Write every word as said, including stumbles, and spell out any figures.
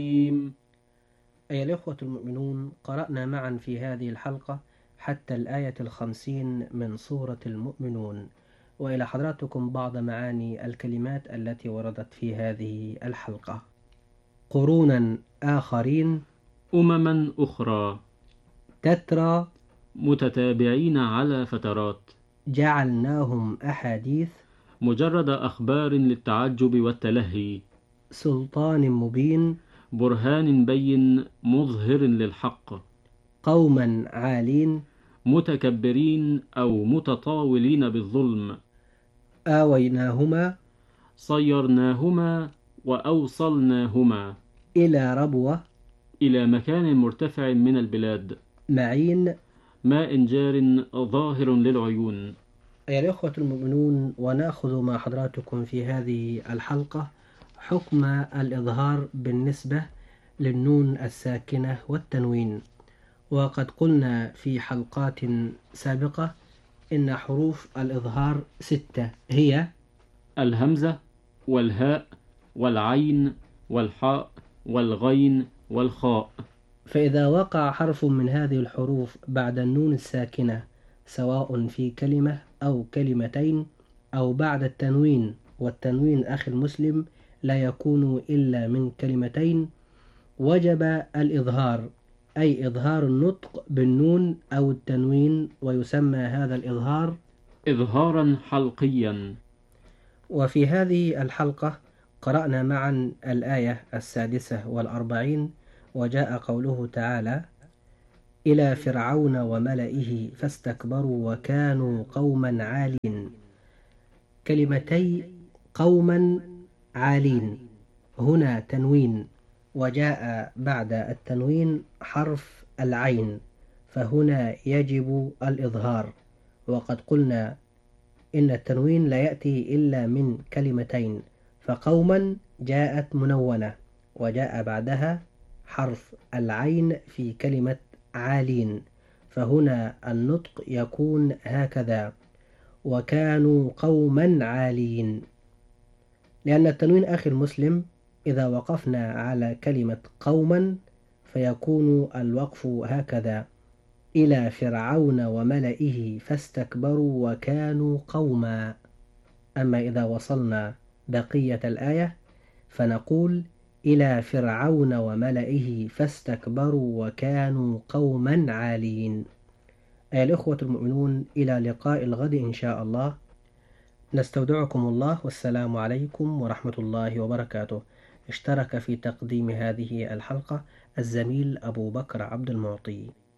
أيها الإخوة المؤمنون، قرأنا معا في هذه الحلقة حتى الآية الخمسين من سورة المؤمنون، وإلى حضراتكم بعض معاني الكلمات التي وردت في هذه الحلقة. قرونا آخرين، أمما أخرى، تترى، متتابعين على فترات، جعلناهم أحاديث، مجرد أخبار للتعجب والتلهي، سلطان مبين، برهان بين مظهر للحق، قوما عالين، متكبرين أو متطاولين بالظلم، آويناهما، صيرناهما وأوصلناهما إلى ربوة، إلى مكان مرتفع من البلاد، معين، ماء جار ظاهر للعيون. أيها الإخوة المؤمنون، ونأخذ مع حضراتكم في هذه الحلقة حكم الإظهار بالنسبة للنون الساكنة والتنوين. وقد قلنا في حلقات سابقة إن حروف الإظهار ستة، هي الهمزة والهاء والعين والحاء والغين والخاء. فإذا وقع حرف من هذه الحروف بعد النون الساكنة، سواء في كلمة أو كلمتين، أو بعد التنوين، والتنوين أخي المسلم لا يكون إلا من كلمتين، وجب الإظهار، أي إظهار النطق بالنون أو التنوين، ويسمى هذا الإظهار إظهارا حلقيا. وفي هذه الحلقة قرأنا معا الآية السادسة والأربعين، وجاء قوله تعالى: إلى فرعون وملئه فاستكبروا وكانوا قوما عالين. كلمتي قوما عالين هنا تنوين، وجاء بعد التنوين حرف العين، فهنا يجب الإظهار. وقد قلنا إن التنوين لا يأتي إلا من كلمتين، فقوما جاءت منونة وجاء بعدها حرف العين في كلمة عالين، فهنا النطق يكون هكذا: وكانوا قوما عالين. لأن التنوين أخي المسلم إذا وقفنا على كلمة قوما فيكون الوقف هكذا: إلى فرعون وملئه فاستكبروا وكانوا قوما. أما إذا وصلنا بقية الآية فنقول: إلى فرعون وملئه فاستكبروا وكانوا قوما عالين. أيها الإخوة المؤمنون، إلى لقاء الغد إن شاء الله، نستودعكم الله، والسلام عليكم ورحمة الله وبركاته. اشترك في تقديم هذه الحلقة الزميل أبو بكر عبد المعطي.